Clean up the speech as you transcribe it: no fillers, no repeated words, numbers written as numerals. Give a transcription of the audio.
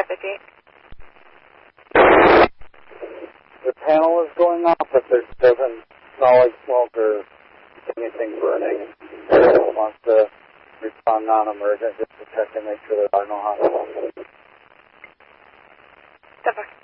Deputy. The panel is going off, but there doesn't smell like smoke or anything burning. Everyone wants to respond non-emergent just to check and make sure there are no hospitals.